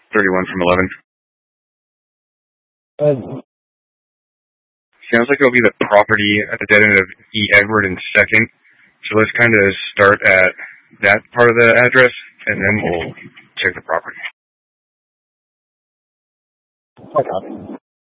31 from 11. Sounds like it'll be the property at the dead end of E. Edward and 2nd. So let's kind of start at that part of the address, and then we'll check the property. Okay.